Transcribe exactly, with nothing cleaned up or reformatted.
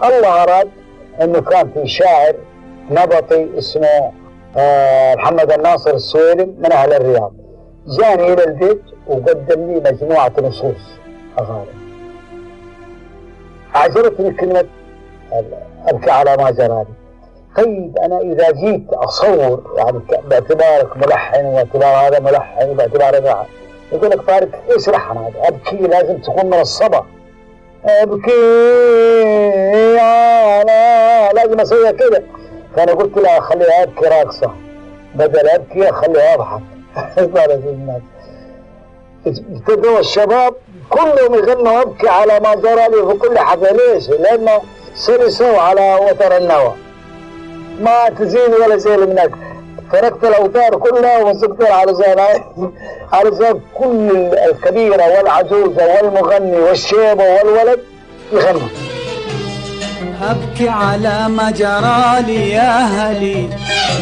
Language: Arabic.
الله أراد أنه كان في شاعر نبطي اسمه آه محمد الناصر السويلم من أهل الرياض، جاني إلى البيت وقدم لي مجموعة نصوص أغاني. أعجبتني كلمة أبكي على ما جرالي. طيب أنا إذا جيت أصور يعني باعتبارك ملحن واعتبار هذا ملحن وباعتبار هذا، يقول لك طارق إيش لحن هذا؟ أبكي لازم تكون من الصبا، أبكي على لازم أسويها كده. فأنا قلت لا خليها أبكي راقصة، بدل أبكي خليها أضحك. ابتدوا الشباب كلهم يغنوا أبكي على ما جرى لي في كل حفلة. ليش؟ لأنه سلسوا على وتر النوى، ما تزيني ولا زيل منك. تركت الأوتار كلها ومسكت العرزان عرزان كل الكبيرة والعجوزة والمغني والشيبة والولد يغنوا. أبكي على ما جرى لي يا أهلي